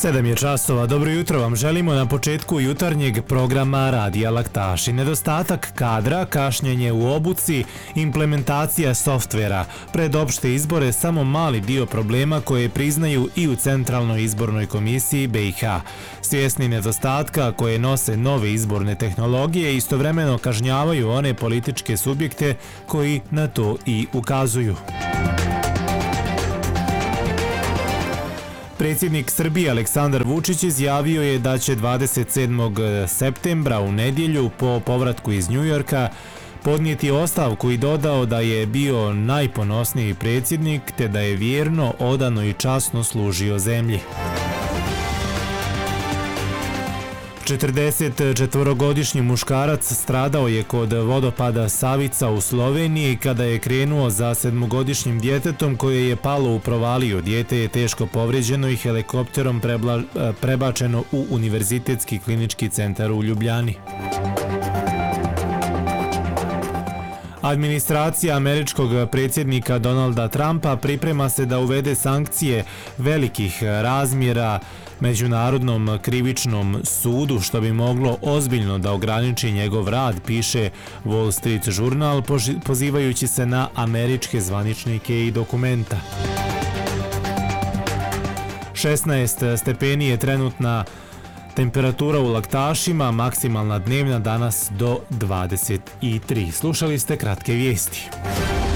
7 je časova, dobro jutro vam želimo na početku jutarnjeg programa Radija Laktaši. Nedostatak kadra, kašnjenje u obuci, implementacija softvera, pred opšte izbore samo mali dio problema koje priznaju i u Centralnoj izbornoj komisiji BiH. Svjesni nedostatka koje nose nove izborne tehnologije istovremeno kažnjavaju one političke subjekte koji na to i ukazuju. Predsjednik Srbije Aleksandar Vučić izjavio je da će 27. septembra u nedjelju po povratku iz Njujorka podnijeti ostavku i dodao da je bio najponosniji predsjednik te da je vjerno, odano i časno služio zemlji. 44-godišnji muškarac stradao je kod vodopada Savica u Sloveniji kada je krenuo za 7-godišnjim djetetom koje je palo u provaliju. Dijete je teško povrijeđeno i helikopterom prebačeno u Univerzitetski klinički centar u Ljubljani. Administracija američkog predsjednika Donalda Trumpa priprema se da uvede sankcije velikih razmjera Međunarodnom krivičnom sudu, što bi moglo ozbiljno da ograniči njegov rad, piše Wall Street Journal, pozivajući se na američke zvaničnike i dokumenta. 16 stepeni je trenutna temperatura u Laktašima, maksimalna dnevna danas do 23. Slušali ste kratke vijesti.